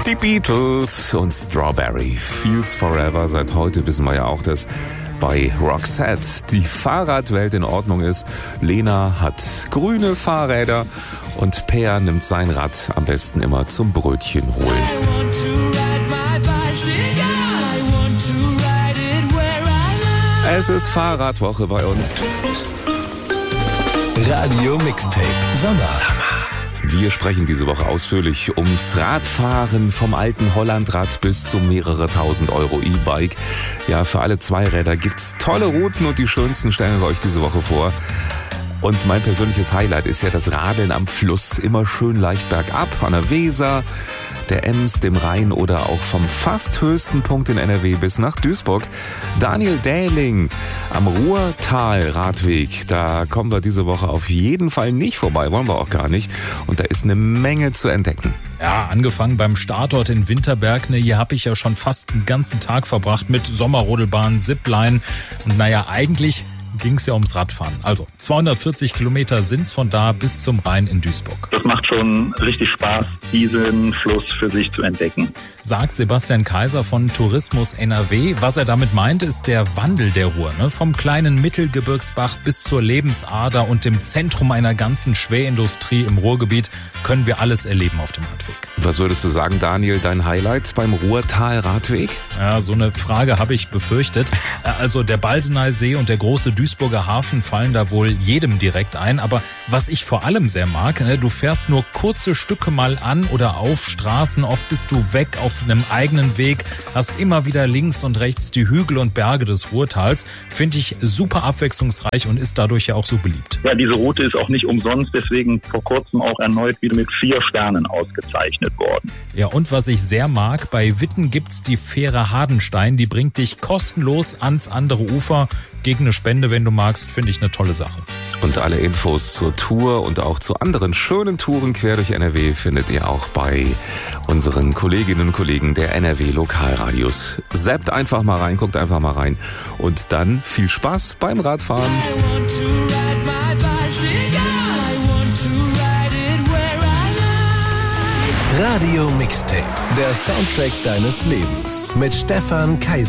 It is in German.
Die Beatles und Strawberry Feels Forever. Seit heute wissen wir ja auch, dass bei Roxette die Fahrradwelt in Ordnung ist. Lena hat grüne Fahrräder und Per nimmt sein Rad am besten immer zum Brötchen holen. Es ist Fahrradwoche bei uns. Radio Mixtape Sommer. Wir sprechen diese Woche ausführlich ums Radfahren, vom alten Hollandrad bis zum mehrere tausend Euro E-Bike. Ja, für alle Zweiräder gibt's tolle Routen und die schönsten stellen wir euch diese Woche vor. Und mein persönliches Highlight ist ja das Radeln am Fluss. Immer schön leicht bergab, an der Weser, der Ems, dem Rhein oder auch vom fast höchsten Punkt in NRW bis nach Duisburg. Daniel Dähling am Ruhrtal-Radweg. Da kommen wir diese Woche auf jeden Fall nicht vorbei, wollen wir auch gar nicht. Und da ist eine Menge zu entdecken. Ja, angefangen beim Startort in Winterberg. Hier habe ich ja schon fast einen ganzen Tag verbracht mit Sommerrodelbahn, Zipline. Und naja, eigentlich ging es ja ums Radfahren. Also 240 Kilometer sind's von da bis zum Rhein in Duisburg. Das macht schon richtig Spaß, diesen Fluss für sich zu entdecken. Sagt Sebastian Kaiser von Tourismus NRW. Was er damit meint, ist der Wandel der Ruhr. Vom kleinen Mittelgebirgsbach bis zur Lebensader und dem Zentrum einer ganzen Schwerindustrie im Ruhrgebiet können wir alles erleben auf dem Radweg. Was würdest du sagen, Daniel, dein Highlight beim Ruhrtal-Radweg? Ja, so eine Frage habe ich befürchtet. Also der Baldeneysee und der große Duisburger Hafen fallen da wohl jedem direkt ein. Aber was ich vor allem sehr mag, du fährst nur kurze Stücke mal an oder auf Straßen. Oft bist du weg auf einem eigenen Weg, hast immer wieder links und rechts die Hügel und Berge des Ruhrtals. Finde ich super abwechslungsreich und ist dadurch ja auch so beliebt. Ja, diese Route ist auch nicht umsonst, deswegen vor kurzem auch erneut wieder mit 4 Sternen ausgezeichnet worden. Ja, und was ich sehr mag, bei Witten gibt's die Fähre Hardenstein. Die bringt dich kostenlos ans andere Ufer. Gegen eine Spende, wenn du magst, finde ich eine tolle Sache. Und alle Infos zur Tour und auch zu anderen schönen Touren quer durch NRW findet ihr auch bei unseren Kolleginnen und Kollegen der NRW Lokalradios. Zappt einfach mal rein, guckt einfach mal rein und dann viel Spaß beim Radfahren. Radio Mixtape, der Soundtrack deines Lebens mit Stefan Kaiser.